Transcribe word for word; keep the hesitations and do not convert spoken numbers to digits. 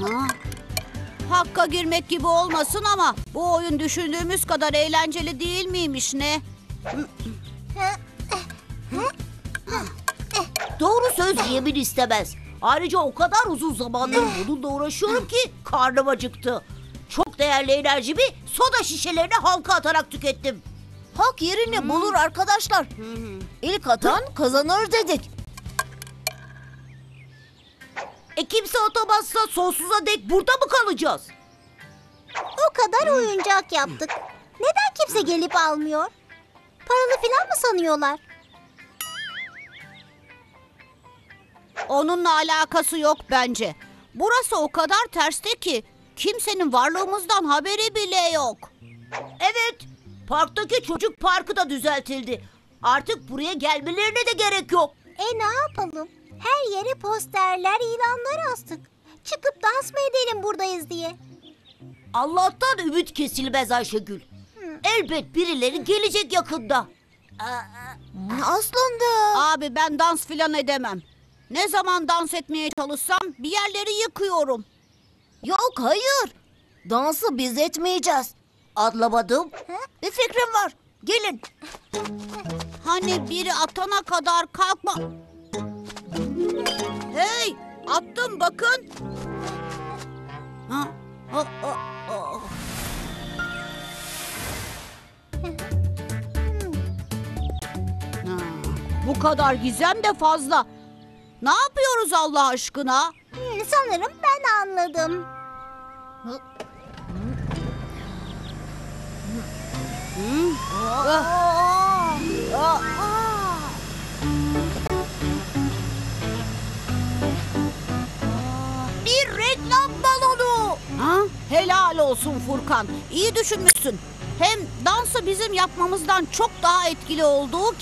Ha? Hakka girmek gibi olmasın ama bu oyun düşündüğümüz kadar eğlenceli değil miymiş ne? Doğru söz yemin istemez. Ayrıca o kadar uzun zamandır bununla uğraşıyorum ki karnım acıktı. Çok değerli enerjimi soda şişelerine halka atarak tükettim. Hak yerini bulur arkadaşlar. İlk atan kazanır dedik. E kimse atamazsa sonsuza dek burada mı kalacağız? O kadar oyuncak yaptık. Neden kimse gelip almıyor? Paralı falan mı sanıyorlar? Onunla alakası yok bence. Burası o kadar terste ki kimsenin varlığımızdan haberi bile yok. Evet, parktaki çocuk parkı da düzeltildi. Artık buraya gelmelerine de gerek yok. E ne yapalım? Her yere posterler, ilanlar astık. Çıkıp dans mı edelim buradayız diye. Allah'tan ümit kesilmez Ayşegül. Elbet birileri gelecek yakında. Aslında Abi ben dans filan edemem. Ne zaman dans etmeye çalışsam bir yerleri yıkıyorum. yok, hayır. Dansı biz etmeyeceğiz. Anlamadım. Bir fikrim var. Gelin. Hani biri atana kadar kalkma. Hey, attım bakın. Ha, ha, ha, ha. Ha, bu kadar gizem de fazla. Ne yapıyoruz Allah aşkına? Hmm, sanırım ben anladım. Bir reklam balonu. Ha? Helal olsun Furkan. İyi düşünmüşsün. Hem dansı bizim yapmamızdan çok daha etkili olduğu